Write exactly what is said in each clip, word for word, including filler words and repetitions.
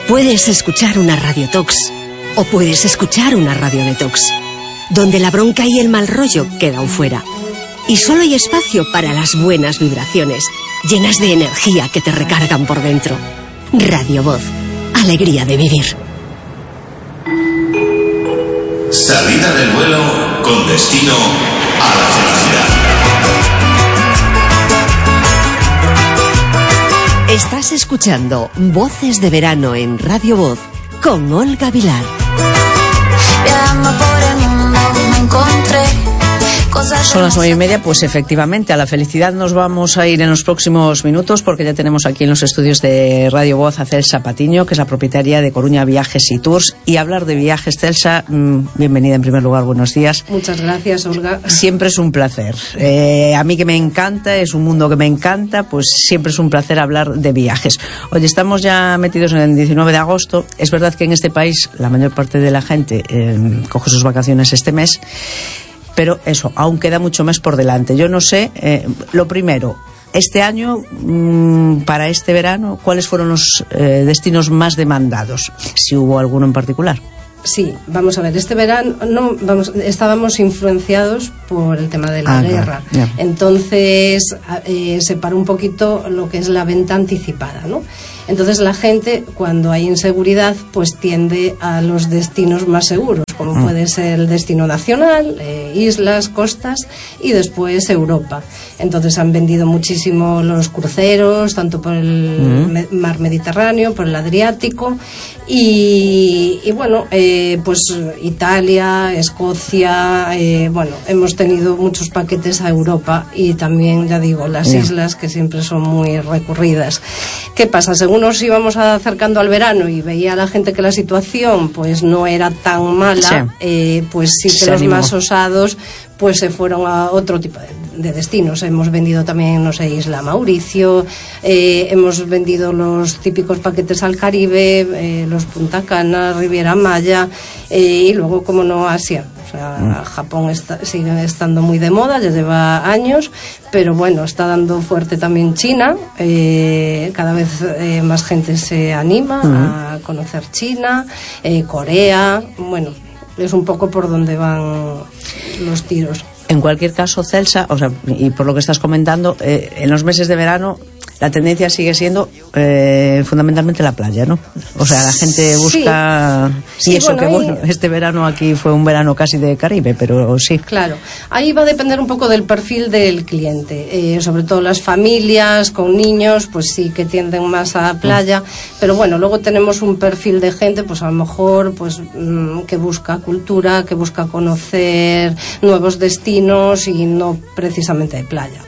Puedes escuchar una radiotox o puedes escuchar una radiodetox, donde la bronca y el mal rollo quedan fuera. Y solo hay espacio para las buenas vibraciones, llenas de energía que te recargan por dentro. Radio Voz, alegría de vivir. Salida del vuelo con destino a la felicidad. Estás escuchando Voces de Verano en Radio Voz con Olga Vilar. Viajando por el mundo me encontré. Son las nueve y media, pues efectivamente a la felicidad nos vamos a ir en los próximos minutos, porque ya tenemos aquí en los estudios de Radio Voz a Celsa Patiño, que es la propietaria de Coruña Viajes y Tours. Y hablar de viajes, Celsa, mmm, bienvenida en primer lugar, buenos días. Muchas gracias, Olga. Siempre es un placer. Eh, a mí que me encanta, es un mundo que me encanta, pues siempre es un placer hablar de viajes. Oye, estamos ya metidos en el diecinueve de agosto. Es verdad que en este país la mayor parte de la gente eh, coge sus vacaciones este mes. Pero eso, aún queda mucho más por delante. Yo no sé, eh, lo primero, este año, mmm, para este verano, ¿cuáles fueron los eh, destinos más demandados? Si hubo alguno en particular. Sí, vamos a ver, este verano no, vamos, estábamos influenciados por el tema de la ah, guerra. Claro, yeah. Entonces, eh, se paró un poquito lo que es la venta anticipada, ¿no? Entonces la gente, cuando hay inseguridad, pues tiende a los destinos más seguros, como mm. puede ser el destino nacional, eh, islas, costas y después Europa. Entonces han vendido muchísimo los cruceros, tanto por el mm. me- mar Mediterráneo, por el Adriático y, y bueno, eh, pues Italia, Escocia, eh, bueno, hemos tenido muchos paquetes a Europa y también, ya digo, las yeah. islas, que siempre son muy recurridas. ¿Qué pasa? Según nos íbamos acercando al verano y veía a la gente que la situación pues no era tan mala, sí. eh, pues sí que se los animó. Más osados pues se fueron a otro tipo de, de destinos. Hemos vendido también, no sé, Isla Mauricio, eh, hemos vendido los típicos paquetes al Caribe, eh, los Punta Cana, Riviera Maya, eh, y luego, como no, Asia. O sea, mm. Japón está, sigue estando muy de moda, ya lleva años, pero bueno, está dando fuerte también China. Eh, cada vez eh, más gente se anima mm. a conocer China, eh, Corea, bueno, es un poco por donde van los tiros. En cualquier caso, Celsa, o sea, y por lo que estás comentando, eh, en los meses de verano la tendencia sigue siendo eh, fundamentalmente la playa, ¿no? O sea, la gente busca... Sí, y sí, eso bueno, que, bueno, ahí... este verano aquí fue un verano casi de Caribe, pero sí. Claro, ahí va a depender un poco del perfil del cliente. Eh, sobre todo las familias con niños, pues sí que tienden más a playa, mm. pero bueno, luego tenemos un perfil de gente, pues a lo mejor, pues mmm, que busca cultura, que busca conocer nuevos destinos y no precisamente de playa.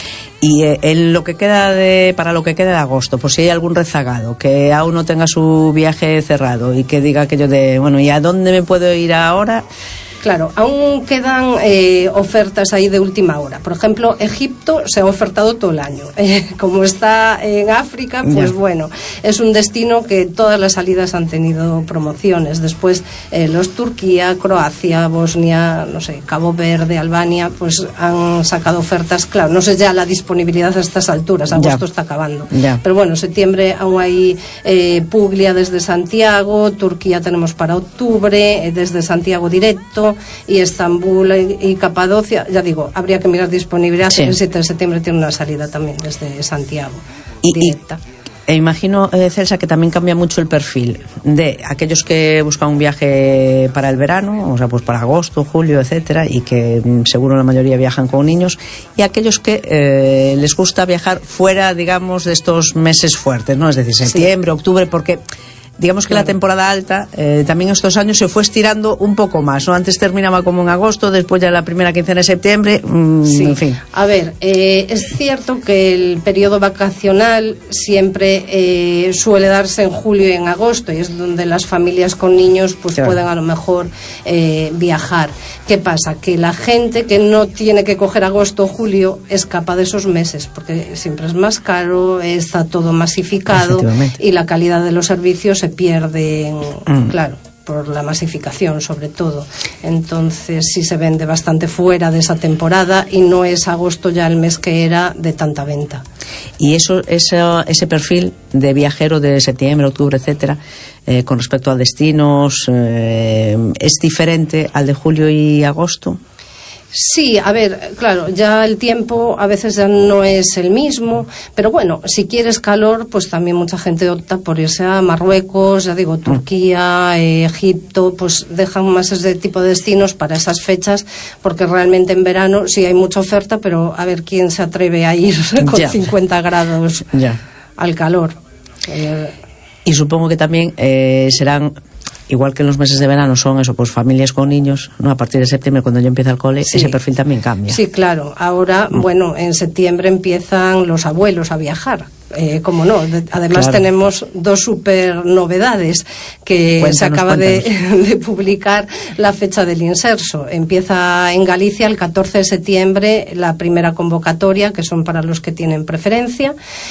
Y eh, en lo que queda de, para lo que queda de agosto, por si hay algún rezagado que aún no tenga su viaje cerrado y que diga aquello de, bueno, ¿y a dónde me puedo ir ahora? Claro, aún quedan eh, ofertas ahí de última hora. Por ejemplo, Egipto se ha ofertado todo el año. Eh, como está en África, pues yeah. bueno, es un destino que todas las salidas han tenido promociones. Después, eh, los Turquía, Croacia, Bosnia, no sé, Cabo Verde, Albania, pues han sacado ofertas. Claro, no sé ya la disponibilidad a estas alturas, agosto yeah. está acabando. Yeah. Pero bueno, septiembre aún hay eh, Puglia desde Santiago, Turquía tenemos para octubre, eh, desde Santiago directo, y Estambul y, y Capadocia, ya digo, habría que mirar disponibilidad. Sí. El siete de septiembre tiene una salida también desde Santiago y, directa. E imagino, eh, Celsa, que también cambia mucho el perfil de aquellos que buscan un viaje para el verano, o sea, pues para agosto, julio, etcétera, y que mm, seguro la mayoría viajan con niños, y aquellos que eh, les gusta viajar fuera, digamos, de estos meses fuertes, ¿no? Es decir, septiembre, sí. octubre, porque digamos que claro. la temporada alta eh, también estos años se fue estirando un poco más, ¿no? Antes terminaba como en agosto, después ya la primera quincena de septiembre, mmm, sí. en fin. A ver, eh, es cierto que el periodo vacacional siempre eh, suele darse en julio y en agosto, y es donde las familias con niños pues claro. pueden a lo mejor eh, viajar. ¿Qué pasa? Que la gente que no tiene que coger agosto o julio escapa de esos meses, porque siempre es más caro, está todo masificado y la calidad de los servicios se pierde, mm. claro, por la masificación sobre todo. Entonces sí se vende bastante fuera de esa temporada y no es agosto ya el mes que era de tanta venta. Y eso, eso, ese perfil de viajero de septiembre, octubre, etcétera, eh, con respecto a destinos, eh, ¿es diferente al de julio y agosto? Sí, a ver, claro, ya el tiempo a veces ya no es el mismo, pero bueno, si quieres calor, pues también mucha gente opta por irse a Marruecos, ya digo, Turquía, eh, Egipto, pues dejan más ese tipo de destinos para esas fechas, porque realmente en verano sí hay mucha oferta, pero a ver quién se atreve a ir con ya. cincuenta grados ya. al calor. Eh, y supongo que también eh, serán... Igual que en los meses de verano son eso, pues familias con niños, ¿no? A partir de septiembre, cuando ya empieza el cole, sí. Ese perfil también cambia. Sí, claro. Ahora, mm. bueno, en septiembre empiezan los abuelos a viajar. Eh, como no, de, además claro. Tenemos dos super novedades que cuéntanos, se acaba de, de publicar la fecha del inserso. Empieza en Galicia el catorce de septiembre la primera convocatoria, que son para los que tienen preferencia,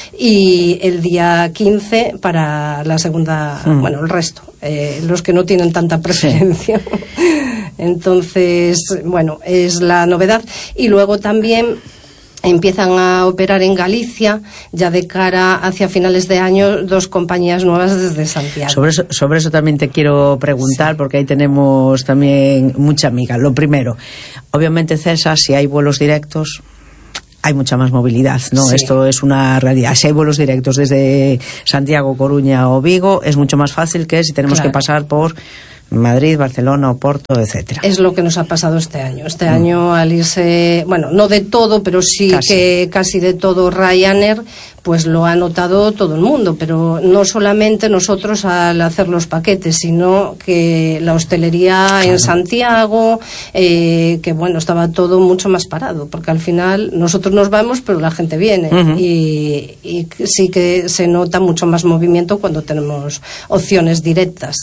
y el día quince para la segunda, mm. bueno, el resto, eh, los que no tienen tanta preferencia. Sí. Entonces, bueno, es la novedad. Y luego también empiezan a operar en Galicia, ya de cara hacia finales de año, dos compañías nuevas desde Santiago. Sobre eso, sobre eso también te quiero preguntar, sí. Porque ahí tenemos también mucha amiga. Lo primero, obviamente, César, si hay vuelos directos, hay mucha más movilidad, ¿no? Sí. Esto es una realidad. Si hay vuelos directos desde Santiago, Coruña o Vigo, es mucho más fácil que si tenemos claro. que pasar por Madrid, Barcelona, Oporto, etcétera. Es lo que nos ha pasado este año. Este mm. año, al irse, bueno, no de todo, pero sí casi. que casi de todo Ryanair, pues lo ha notado todo el mundo, pero no solamente nosotros al hacer los paquetes, sino que la hostelería claro. en Santiago, eh, que bueno, estaba todo mucho más parado, porque al final nosotros nos vamos, pero la gente viene, uh-huh. y, y sí que se nota mucho más movimiento cuando tenemos opciones directas.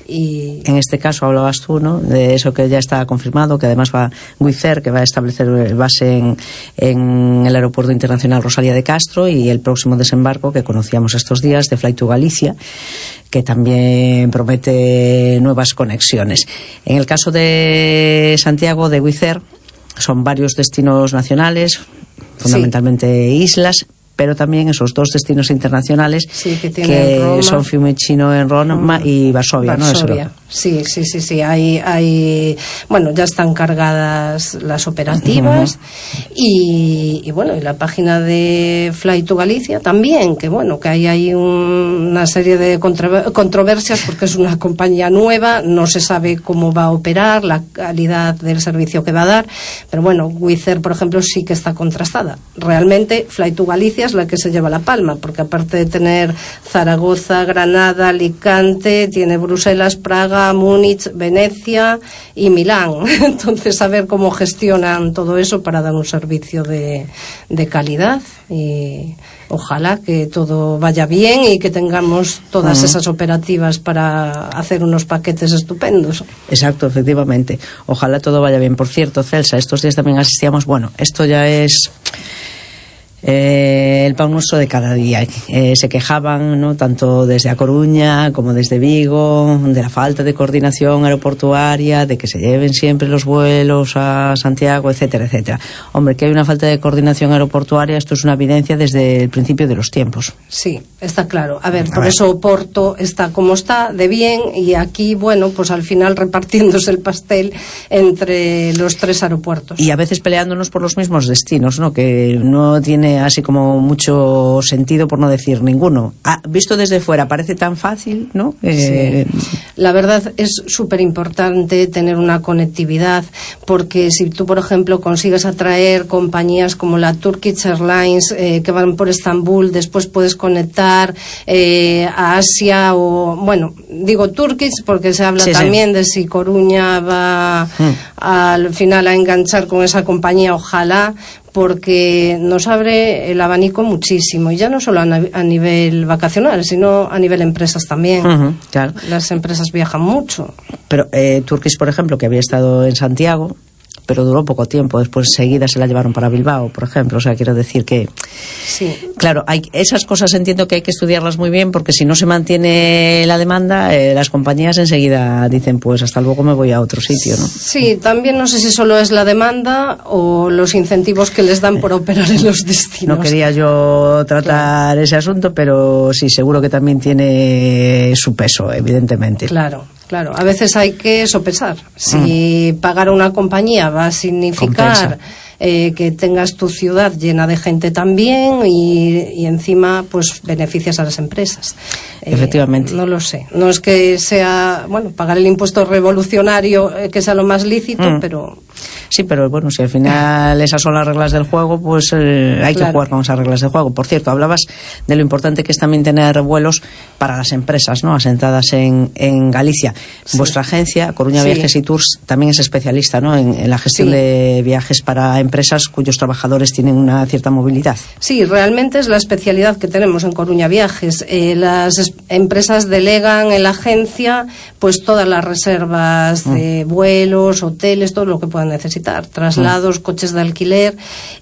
Y en este caso hablabas tú, ¿no?, de eso que ya está confirmado, que además va Wizz Air, que va a establecer base en, en el Aeropuerto Internacional Rosalía de Castro, y el próximo desembarco que conocíamos estos días de Fly to Galicia, que también promete nuevas conexiones. En el caso de Santiago, de Wizz Air, son varios destinos nacionales, fundamentalmente sí. islas, pero también esos dos destinos internacionales sí, que, que Roma, son Fiumicino en Roma y Varsovia, Varsovia. ¿no? Eso. Sí, sí, sí, sí. Hay, hay, bueno, ya están cargadas las operativas uh-huh. y, y bueno, y la página de Fly to Galicia también, que bueno, que hay ahí un, una serie de controver- controversias porque es una compañía nueva, no se sabe cómo va a operar, la calidad del servicio que va a dar, pero bueno, Wizz Air, por ejemplo, sí que está contrastada. Realmente, Fly to Galicia es la que se lleva la palma, porque aparte de tener Zaragoza, Granada, Alicante, tiene Bruselas, Praga, Múnich, Venecia y Milán. Entonces, a ver cómo gestionan todo eso para dar un servicio de, de calidad, y ojalá que todo vaya bien y que tengamos todas uh-huh. esas operativas para hacer unos paquetes estupendos. Exacto, efectivamente. Ojalá todo vaya bien. Por cierto, Celsa, estos días también asistíamos, bueno, esto ya es Eh, el pan nuestro de cada día. Eh, se quejaban, ¿no?, tanto desde A Coruña como desde Vigo, de la falta de coordinación aeroportuaria, de que se lleven siempre los vuelos a Santiago, etcétera, etcétera. Hombre, que hay una falta de coordinación aeroportuaria, esto es una evidencia desde el principio de los tiempos. Sí, está claro. A ver, a por ver. eso Oporto está como está, de bien, y aquí, bueno, pues al final repartiéndose el pastel entre los tres aeropuertos. Y a veces peleándonos por los mismos destinos, ¿no?, que no tiene así como mucho sentido, por no decir ninguno. Ah, visto desde fuera parece tan fácil, ¿no? Eh... Sí. La verdad es súper importante tener una conectividad, porque si tú, por ejemplo, consigues atraer compañías como la Turkish Airlines, eh, que van por Estambul, después puedes conectar eh, a Asia, o bueno, digo Turkish porque se habla sí, también sí. de si Coruña va mm. al final a enganchar con esa compañía, ojalá, porque nos abre el abanico muchísimo, y ya no solo a, na- a nivel vacacional, sino a nivel empresas también. Uh-huh, claro. Las empresas viajan mucho. Pero eh, Turkish, por ejemplo, que había estado en Santiago, pero duró poco tiempo. Después seguida se la llevaron para Bilbao, por ejemplo. O sea, quiero decir que, sí. Claro, hay esas cosas entiendo que hay que estudiarlas muy bien, porque si no se mantiene la demanda, eh, las compañías enseguida dicen, pues hasta luego, me voy a otro sitio, ¿no? Sí, también no sé si solo es la demanda o los incentivos que les dan por operar en los destinos. No quería yo tratar claro. ese asunto, pero sí, seguro que también tiene su peso, evidentemente. Claro. Claro, a veces hay que sopesar. Si mm. pagar a una compañía va a significar eh, que tengas tu ciudad llena de gente también y, y encima pues beneficias a las empresas. Efectivamente. Eh, no lo sé. No es que sea, bueno, pagar el impuesto revolucionario eh, que sea lo más lícito, mm. pero... Sí, pero bueno, si al final esas son las reglas del juego, pues eh, hay claro. que jugar con esas reglas del juego. Por cierto, hablabas de lo importante que es también tener vuelos para las empresas, ¿no?, asentadas en, en Galicia. Sí. Vuestra agencia, Coruña sí. Viajes y Tours, también es especialista, ¿no?, en, en la gestión sí. de viajes para empresas cuyos trabajadores tienen una cierta movilidad. Sí, realmente es la especialidad que tenemos en Coruña Viajes. Eh, las es- empresas delegan en la agencia pues todas las reservas mm. de vuelos, hoteles, todo lo que puedan necesitar, traslados, mm. coches de alquiler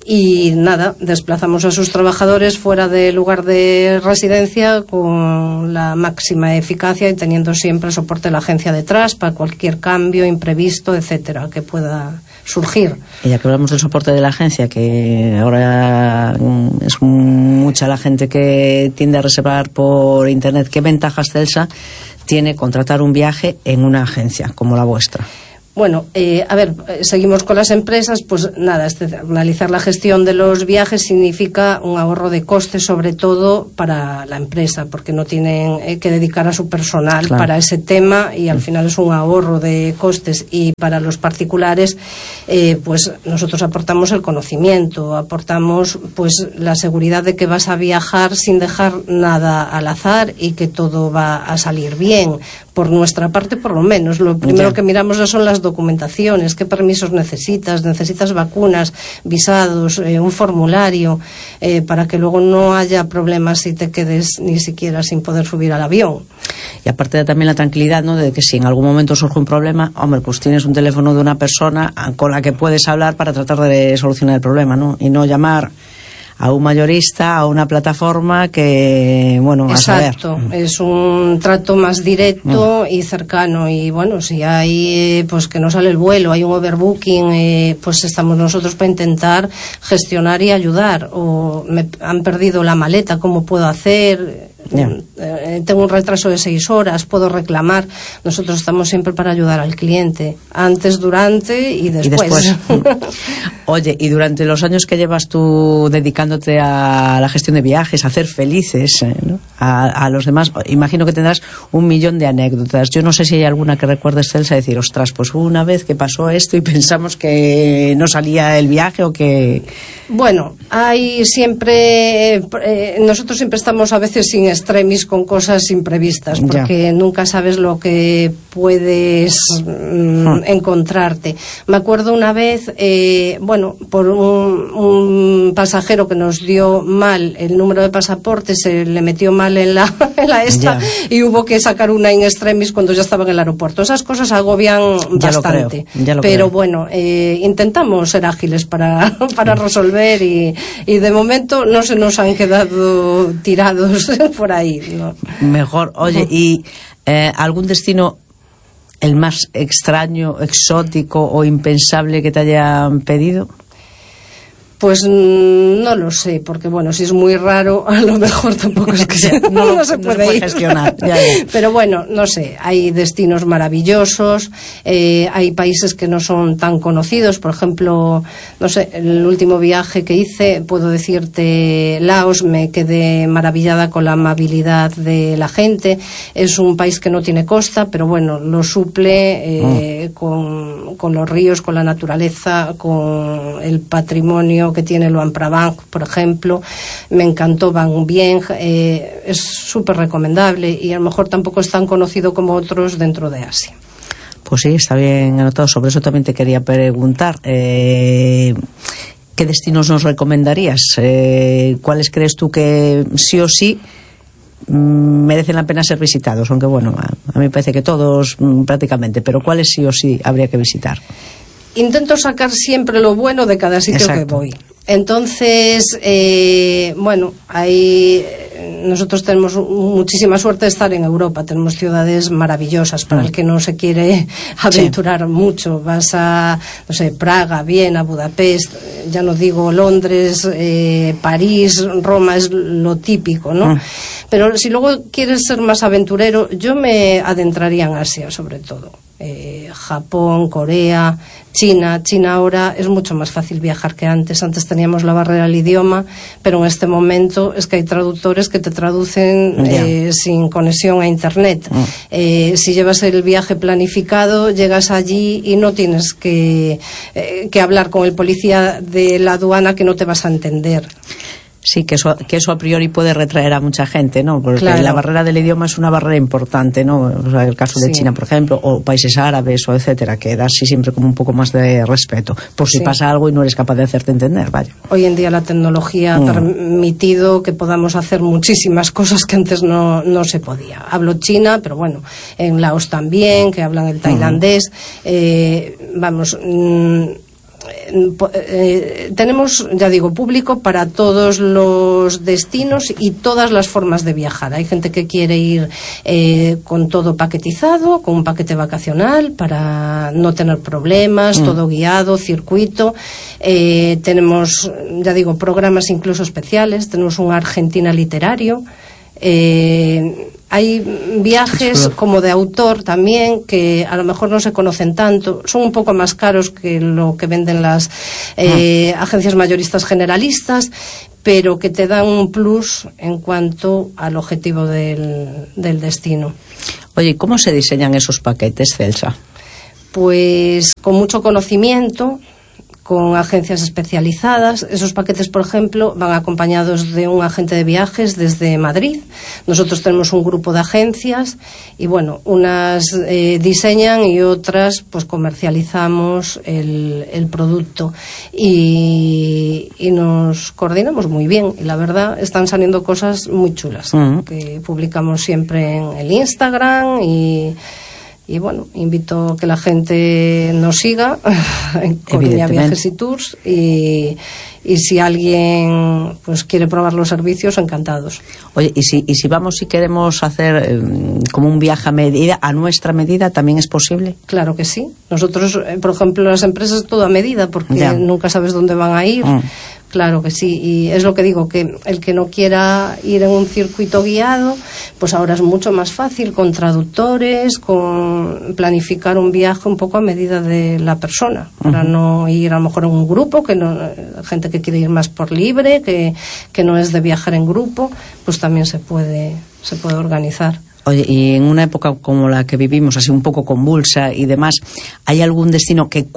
y nada, desplazamos a sus trabajadores fuera del lugar de residencia con la máxima eficacia y teniendo siempre el soporte de la agencia detrás para cualquier cambio imprevisto, etcétera, que pueda surgir. Y ya que hablamos del soporte de la agencia, que ahora es mucha la gente que tiende a reservar por internet, ¿qué ventajas, Celsa, tiene contratar un viaje en una agencia como la vuestra? Bueno, eh, a ver, seguimos con las empresas, pues nada, externalizar la gestión de los viajes significa un ahorro de costes, sobre todo para la empresa, porque no tienen eh, que dedicar a su personal claro. para ese tema y al final es un ahorro de costes. Y para los particulares, eh, pues nosotros aportamos el conocimiento, aportamos pues la seguridad de que vas a viajar sin dejar nada al azar y que todo va a salir bien. Por nuestra parte, por lo menos. Lo primero que miramos son las documentaciones, qué permisos necesitas, necesitas vacunas, visados, eh, un formulario, eh, para que luego no haya problemas si te quedes ni siquiera sin poder subir al avión. Y aparte de también la tranquilidad, ¿no?, de que si en algún momento surge un problema, hombre, pues tienes un teléfono de una persona con la que puedes hablar para tratar de solucionar el problema, ¿no? Y no llamar a un mayorista, a una plataforma que, bueno, a saber. Exacto, es un trato más directo mm. y cercano. Y bueno, si hay, pues que no sale el vuelo, hay un overbooking, eh, pues estamos nosotros para intentar gestionar y ayudar. O me han perdido la maleta, ¿cómo puedo hacer? Yeah. Eh, tengo un retraso de seis horas, puedo reclamar. Nosotros estamos siempre para ayudar al cliente, antes, durante y después. Y después. Oye, y durante los años que llevas tú dedicándote a la gestión de viajes, a hacer felices, eh, ¿no?, a, a los demás, imagino que tendrás un millón de anécdotas. Yo no sé si hay alguna que recuerdes, Celsa, decir, ostras, pues una vez que pasó esto y pensamos que no salía el viaje o que... Bueno, hay siempre, eh, nosotros siempre estamos a veces sin extremis con cosas imprevistas, porque ya. nunca sabes lo que puedes mm, ah. encontrarte. Me acuerdo una vez, eh, bueno, por un, un pasajero que nos dio mal el número de pasaporte, se le metió mal en la, en la esta ya. y hubo que sacar una in extremis cuando ya estaba en el aeropuerto. Esas cosas agobian ya bastante. Lo creo, lo pero creo. bueno, eh, intentamos ser ágiles para, para resolver y, y de momento no se nos han quedado tirados por ahí, ¿no? Mejor. Oye, ¿y eh, algún destino el más extraño, exótico o impensable que te hayan pedido? Pues no lo sé, porque bueno, si es muy raro, a lo mejor tampoco es que se, no, no se puede, no se puede ir. gestionar. Ya, ya. Pero bueno, no sé, hay destinos maravillosos, eh, hay países que no son tan conocidos, por ejemplo, no sé, el último viaje que hice, puedo decirte, Laos, me quedé maravillada con la amabilidad de la gente. Es un país que no tiene costa, pero bueno, lo suple eh, mm. con, con los ríos, con la naturaleza, con el patrimonio que tiene Luang Prabang, por ejemplo. Me encantó Bang Bien, eh, es súper recomendable y a lo mejor tampoco es tan conocido como otros dentro de Asia. Pues sí, está bien anotado. Sobre eso también te quería preguntar, eh, ¿qué destinos nos recomendarías? Eh, ¿cuáles crees tú que sí o sí merecen la pena ser visitados? Aunque bueno, a, a mí me parece que todos prácticamente, pero ¿cuáles sí o sí habría que visitar? intento sacar siempre lo bueno de cada sitio Exacto. que voy. Entonces, eh, bueno, ahí nosotros tenemos muchísima suerte de estar en Europa. Tenemos ciudades maravillosas para mm. el que no se quiere aventurar sí. mucho. Vas a, no sé, Praga, Viena, Budapest, ya no digo Londres, eh, París, Roma, es lo típico, ¿no? Mm. Pero si luego quieres ser más aventurero, yo me adentraría en Asia, sobre todo. Eh, Japón, Corea, China. China ahora es mucho más fácil viajar que antes. Antes teníamos la barrera del idioma, pero en este momento es que hay traductores que te traducen yeah. eh, sin conexión a internet. Mm. Eh, si llevas el viaje planificado, llegas allí y no tienes que, eh, que hablar con el policía de la aduana, que no te vas a entender. Sí, que eso, que eso a priori puede retraer a mucha gente, ¿no? Porque claro. la barrera del idioma es una barrera importante, ¿no? O sea, el caso de sí. China, por ejemplo, o países árabes, o etcétera, que da así siempre como un poco más de respeto, por si sí. pasa algo y no eres capaz de hacerte entender, vaya. Hoy en día la tecnología mm. ha permitido que podamos hacer muchísimas cosas que antes no, no se podía. Hablo china, pero bueno, en Laos también, que hablan el tailandés, mm. eh, vamos... Mm, Eh, tenemos, ya digo, público para todos los destinos y todas las formas de viajar. Hay gente que quiere ir eh, con todo paquetizado, con un paquete vacacional para no tener problemas, mm. todo guiado, circuito. Eh, tenemos, ya digo, programas incluso especiales. Tenemos un Argentina literario. Eh, hay viajes como de autor también, que a lo mejor no se conocen tanto, son un poco más caros que lo que venden las eh, ah. agencias mayoristas generalistas, pero que te dan un plus en cuanto al objetivo del, del destino. Oye, ¿cómo se diseñan esos paquetes, Celsa? Pues con mucho conocimiento, con agencias especializadas. Esos paquetes, por ejemplo, van acompañados de un agente de viajes desde Madrid. Nosotros tenemos un grupo de agencias y, bueno, unas eh, diseñan y otras pues comercializamos el, el producto y, y nos coordinamos muy bien. Y la verdad, están saliendo cosas muy chulas uh-huh. que publicamos siempre en el Instagram y... Y bueno, invito a que la gente nos siga en Coruña Viajes y Tours y, y si alguien pues quiere probar los servicios, encantados. Oye, y si, y si vamos y queremos hacer eh, como un viaje a medida, a nuestra medida, ¿también es posible? Claro que sí. Nosotros, eh, por ejemplo, las empresas todo a medida, porque ya. nunca sabes dónde van a ir. Mm. Claro que sí, y es lo que digo, que el que no quiera ir en un circuito guiado, pues ahora es mucho más fácil con traductores, con planificar un viaje un poco a medida de la persona, para uh-huh. no ir a lo mejor en un grupo, que no, gente que quiere ir más por libre, que, que no es de viajar en grupo, pues también se puede, se puede organizar. Oye, y en una época como la que vivimos, así un poco convulsa y demás, ¿hay algún destino que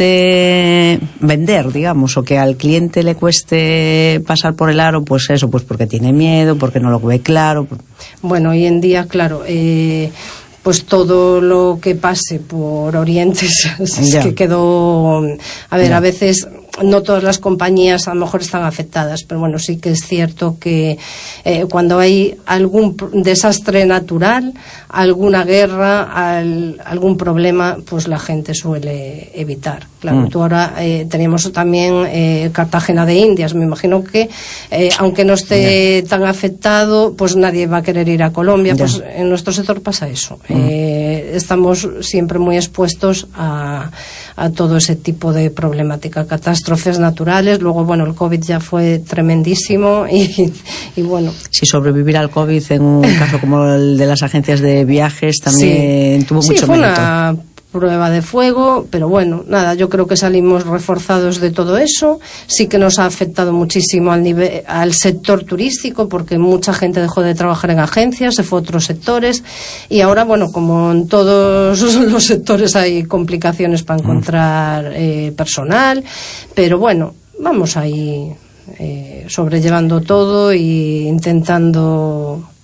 cueste vender, digamos, o que al cliente le cueste pasar por el aro? Pues eso, pues porque tiene miedo, porque no lo ve claro. Bueno, hoy en día, claro, eh, pues todo lo que pase por Oriente es que quedó... A ver, ya. a veces... No todas las compañías a lo mejor están afectadas, pero bueno, sí que es cierto que eh, cuando hay algún desastre natural, alguna guerra, al, algún problema, pues la gente suele evitar. Claro, mm. tú ahora eh, teníamos también eh, Cartagena de Indias, me imagino que eh, aunque no esté yeah. tan afectado, pues nadie va a querer ir a Colombia, yeah. pues en nuestro sector pasa eso. Mm. Eh, estamos siempre muy expuestos a, a todo ese tipo de problemática, catástrofe naturales. Luego, bueno, el COVID ya fue tremendísimo y, y bueno. Si sobrevivir al COVID en un caso como el de las agencias de viajes también sí. tuvo mucho sí, fue mérito. Una prueba de fuego, pero bueno, nada, yo creo que salimos reforzados de todo eso. Sí que nos ha afectado muchísimo al nivel, al sector turístico, porque mucha gente dejó de trabajar en agencias, se fue a otros sectores y ahora, bueno, como en todos los sectores hay complicaciones para encontrar eh, personal, pero bueno, vamos ahí eh, sobrellevando todo e intentando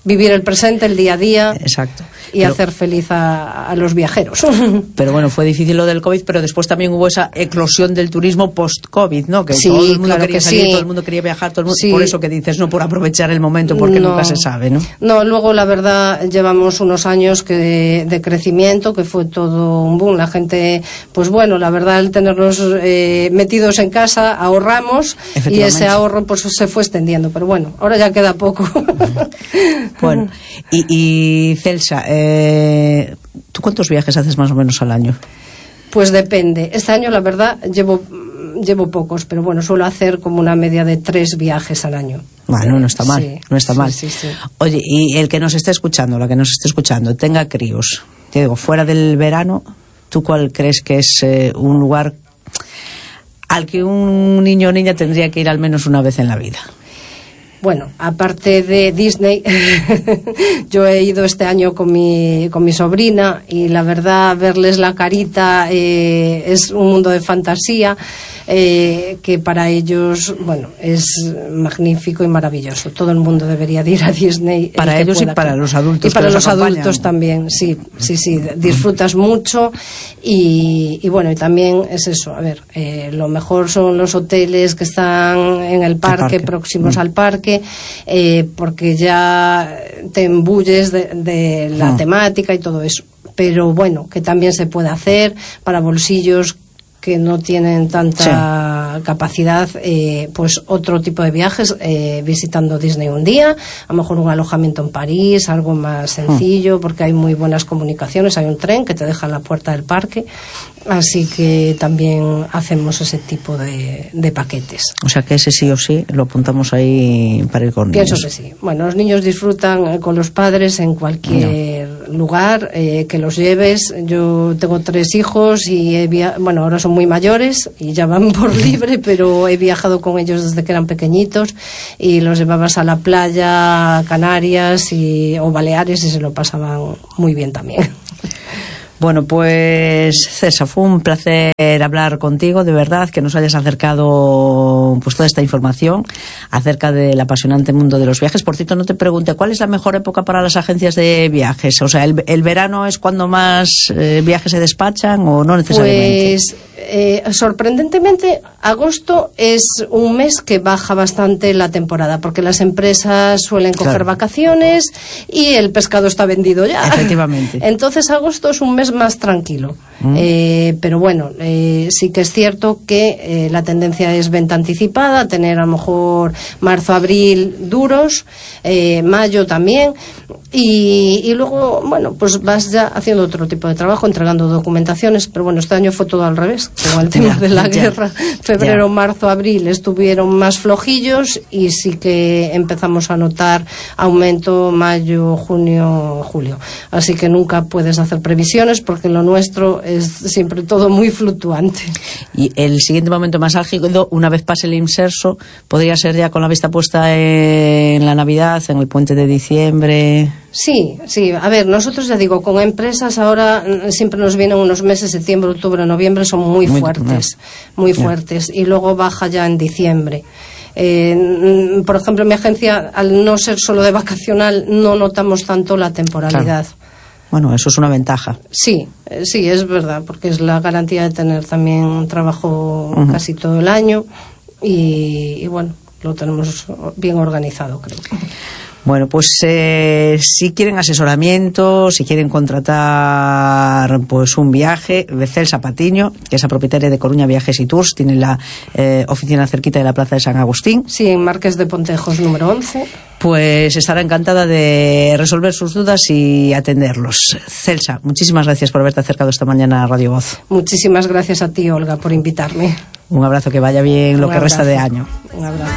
vivir el presente, el día a día. Exacto. Y pero, hacer feliz a, a los viajeros. Pero bueno, fue difícil lo del COVID, pero después también hubo esa eclosión del turismo post-COVID, ¿no? Que sí, todo el mundo claro quería que salir, sí. todo el mundo quería viajar, todo el mundo, sí. por eso que dices, no por aprovechar el momento, porque no, nunca se sabe, ¿no? No, luego la verdad llevamos unos años que de, de crecimiento, que fue todo un boom. La gente, pues bueno, la verdad el tenernos eh, metidos en casa, ahorramos y ese ahorro pues se fue extendiendo, pero bueno, ahora ya queda poco. Bueno, y, y Celsa, eh, ¿tú cuántos viajes haces más o menos al año? Pues depende. Este año la verdad llevo llevo pocos, pero bueno, suelo hacer como una media de tres viajes al año. Bueno, no está mal, sí, no está sí, mal. Sí, sí. Oye, y el que nos esté escuchando, la que nos esté escuchando, tenga críos, te digo, fuera del verano, ¿tú cuál crees que es eh, un lugar al que un niño o niña tendría que ir al menos una vez en la vida? Bueno, aparte de Disney, yo he ido este año con mi, con mi sobrina y la verdad verles la carita eh, es un mundo de fantasía eh, que para ellos, bueno, es magnífico y maravilloso. Todo el mundo debería de ir a Disney. Para ellos y para los adultos. Y para los adultos también, sí, sí, sí, disfrutas mucho y, y bueno, y también es eso, a ver, eh, lo mejor son los hoteles que están en el parque, el parque. próximos mm. al parque. Eh, porque ya te embulles de, de la no. temática y todo eso, pero bueno, que también se puede hacer para bolsillos que no tienen tanta sí. capacidad, eh, pues otro tipo de viajes, eh, visitando Disney un día, a lo mejor un alojamiento en París, algo más sencillo, porque hay muy buenas comunicaciones, hay un tren que te deja en la puerta del parque, así que también hacemos ese tipo de, de paquetes. O sea que ese sí o sí lo apuntamos ahí para ir con niños. Pienso que sí. Bueno, los niños disfrutan con los padres en cualquier no. lugar, eh, que los lleves. Yo tengo tres hijos y he via- bueno, ahora son muy mayores y ya van por libre, pero he viajado con ellos desde que eran pequeñitos y los llevabas a la playa, a Canarias y, o Baleares y se lo pasaban muy bien también. Bueno, pues César, fue un placer hablar contigo, de verdad, que nos hayas acercado pues toda esta información acerca del apasionante mundo de los viajes. Por cierto, no te pregunté, ¿cuál es la mejor época para las agencias de viajes? O sea, ¿el, el verano es cuando más eh, viajes se despachan o no necesariamente? Pues eh, sorprendentemente, agosto es un mes que baja bastante la temporada, porque las empresas suelen coger claro. vacaciones y el pescado está vendido ya. Efectivamente. Entonces agosto es un mes más tranquilo, mm. eh, pero bueno, eh, sí que es cierto que eh, la tendencia es venta anticipada, tener a lo mejor marzo, abril duros, eh, mayo también, y, y luego, bueno, pues vas ya haciendo otro tipo de trabajo, entregando documentaciones, pero bueno, este año fue todo al revés, con el tema de la guerra, febrero, marzo, abril estuvieron más flojillos y sí que empezamos a notar aumento mayo, junio, julio, así que nunca puedes hacer previsiones porque lo nuestro es siempre todo muy fluctuante. Y el siguiente momento más álgido, una vez pase el inserso, podría ser ya con la vista puesta en la Navidad, en el puente de diciembre. Sí, sí, a ver, nosotros ya digo, con empresas ahora siempre nos vienen unos meses, septiembre, octubre, noviembre, son muy, muy fuertes, no. muy fuertes, y luego baja ya en diciembre. Eh, por ejemplo, en mi agencia, al no ser solo de vacacional, no notamos tanto la temporalidad. Claro. Bueno, eso es una ventaja. Sí, sí, es verdad, porque es la garantía de tener también trabajo uh-huh. casi todo el año y, y bueno, lo tenemos bien organizado, creo. Bueno, pues eh, si quieren asesoramiento, si quieren contratar pues un viaje, Celsa Patiño, que es la propietaria de Coruña Viajes y Tours, tiene la eh, oficina cerquita de la Plaza de San Agustín. Sí, en Marqués de Pontejos número once. Pues estará encantada de resolver sus dudas y atenderlos. Celsa, muchísimas gracias por haberte acercado esta mañana a Radio Voz. Muchísimas gracias a ti, Olga, por invitarme. Un abrazo, que vaya bien lo que resta de año. Un abrazo.